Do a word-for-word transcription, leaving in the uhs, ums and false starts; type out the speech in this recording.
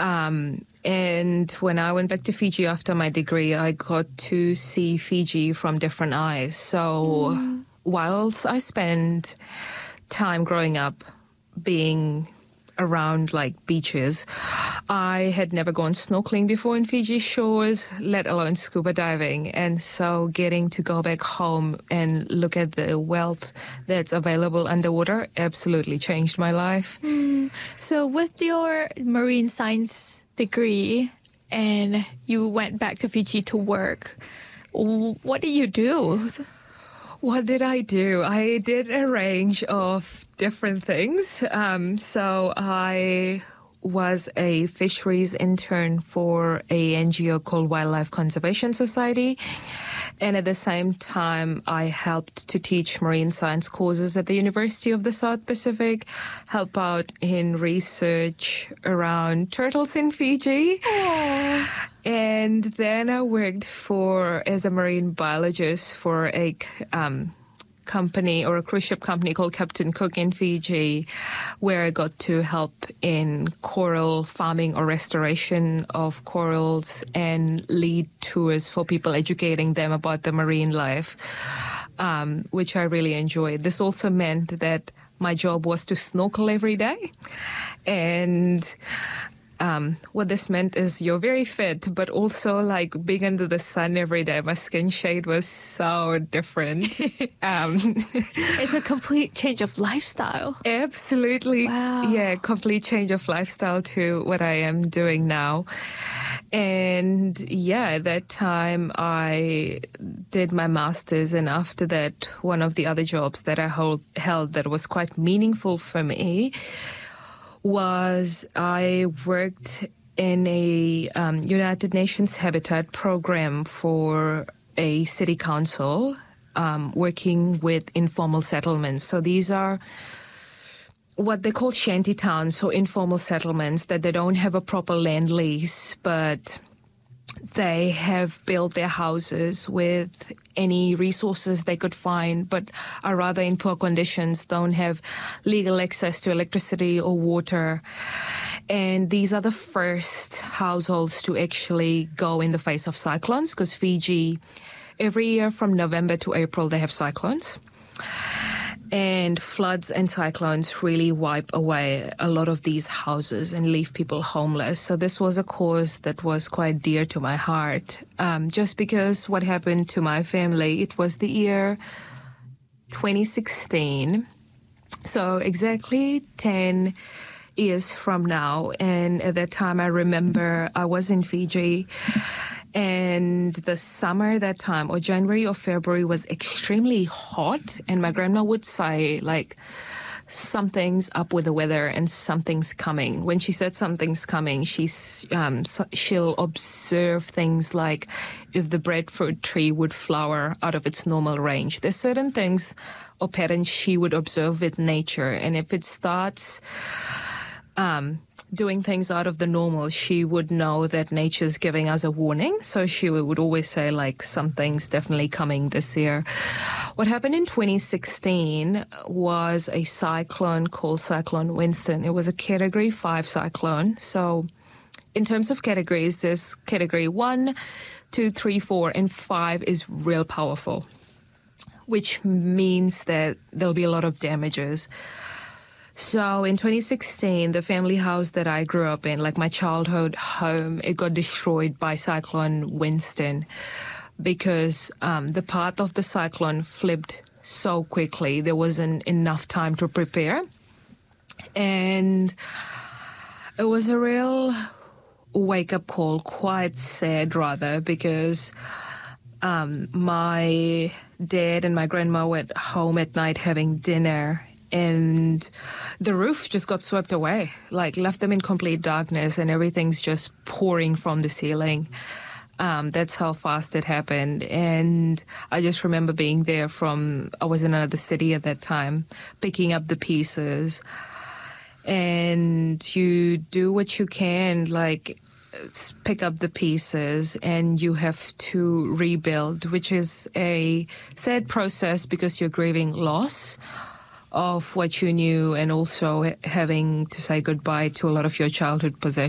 Um, and when I went back to Fiji after my degree, I got to see Fiji from different eyes. So mm. whilst I spent time growing up being around like beaches, I had never gone snorkeling before in Fiji shores, let alone scuba diving. And so getting to go back home and look at the wealth that's available underwater absolutely changed my life. Mm. So with your marine science degree and you went back to Fiji to work, what did you do? What did I do? I did a range of different things. Um, so I was a fisheries intern for a N G O called Wildlife Conservation Society. And at the same time, I helped to teach marine science courses at the University of the South Pacific, help out in research around turtles in Fiji. Aww. And then I worked for as a marine biologist for a um, company or a cruise ship company called Captain Cook in Fiji, where I got to help in coral farming or restoration of corals and lead tours for people, educating them about the marine life, um, which I really enjoyed. This also meant that my job was to snorkel every day. And Um, what this meant is you're very fit, but also like being under the sun every day. My skin shade was so different. um, it's a complete change of lifestyle. Absolutely. Wow. Yeah, complete change of lifestyle to what I am doing now. And yeah, at that time I did my master's, and after that, one of the other jobs that I hold, held that was quite meaningful for me was I worked in a um, United Nations Habitat program for a city council, um, working with informal settlements. So these are what they call shanty towns, so informal settlements that they don't have a proper land lease, but they have built their houses with any resources they could find, but are rather in poor conditions, don't have legal access to electricity or water. And these are the first households to actually go in the face of cyclones, because Fiji, every year from November to April, they have cyclones. And floods and cyclones really wipe away a lot of these houses and leave people homeless. So this was a cause that was quite dear to my heart. Um, just because what happened to my family, it was the year twenty sixteen. So exactly ten years from now. And at that time, I remember I was in Fiji. And the summer that time, or January or February, was extremely hot. And my grandma would say, like, something's up with the weather and something's coming. When she said something's coming, she's um, she'll observe things like if the breadfruit tree would flower out of its normal range. There's certain things or patterns she would observe with nature. And if it starts Um, doing things out of the normal, she would know that nature's giving us a warning. So she would always say, like, something's definitely coming this year. What happened in twenty sixteen was a cyclone called Cyclone Winston. It was a Category five cyclone. So in terms of categories, there's Category one, two, three, four, and five is real powerful, which means that there'll be a lot of damages. So in twenty sixteen, the family house that I grew up in, like my childhood home, it got destroyed by Cyclone Winston because um, the path of the cyclone flipped so quickly. There wasn't enough time to prepare. And it was a real wake-up call, quite sad rather, because um, my dad and my grandma were at home at night having dinner, and the roof just got swept away, like left them in complete darkness, and everything's just pouring from the ceiling. Um, that's how fast it happened. And I just remember being there from, I was in another city at that time, picking up the pieces. And you do what you can, like pick up the pieces, and you have to rebuild, which is a sad process because you're grieving loss of what you knew, and also having to say goodbye to a lot of your childhood possessions.